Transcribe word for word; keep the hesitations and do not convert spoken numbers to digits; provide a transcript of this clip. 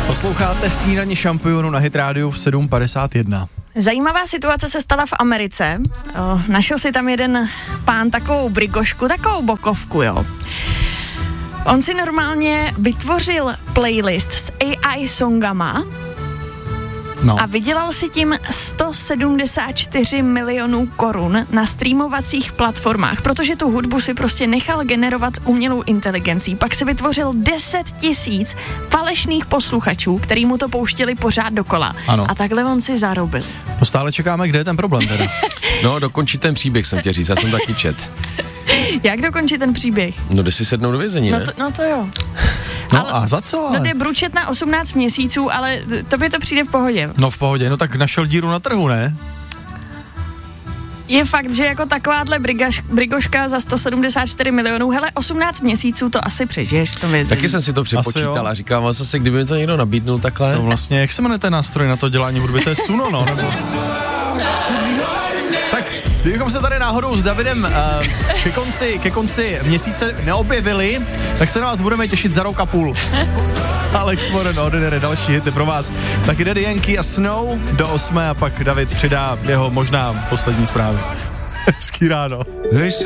Posloucháte Snídaně šampionu na Hit Rádiu v sedm padesát jedna. Zajímavá situace se stala v Americe. O, našel si tam jeden pán takovou brigošku, takovou bokovku, jo. On si normálně vytvořil playlist s A I songama No. a vydělal si tím sto sedmdesát čtyři milionů korun na streamovacích platformách, protože tu hudbu si prostě nechal generovat umělou inteligencí. Pak si vytvořil deset tisíc falešných posluchačů, který mu to pouštěli pořád dokola. Ano. A takhle on si zarobil. No stále čekáme, kde je ten problém teda. No, dokončit ten příběh jsem tě říct, já jsem taky čet. Jak dokončit ten příběh? No, jde si sednout do vězení, No ne? to, no to jo. No Ale- a za co? Ale? No jde bručet na osmnáct měsíců, ale tobě to přijde v pohodě. No v pohodě, no tak našel díru na trhu, ne? Je fakt, že jako takováhle brigaš, brigoška za sto sedmdesát čtyři milionů, hele, osmnáct měsíců to asi přežiješ v tom vězení. Taky jsem si to přepočítal a říkám vám zase, kdyby mi to někdo nabídnul takhle. To vlastně, jak se jmenuje ten nástroj na to dělání hudby, to je Suno, no, nebo... Tak, kdybychom se tady náhodou s Davidem uh, ke, konci, ke konci měsíce neobjevili, tak se na vás budeme těšit za rok a půl. Alex Warren, Ordinary, další hity pro vás. Tak jde Yankee a Snow do osmé a pak David přidá jeho možná poslední zprávy. Hezký ráno.